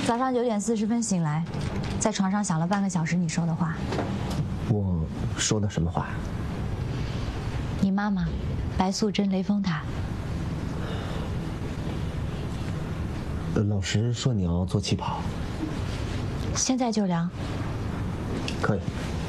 早上9点40分醒来，在床上想了半个小时你说的话。 我说的什么话？ 你妈妈，白素贞雷峰塔。 老师说你要做气泡， 现在就量。 可以。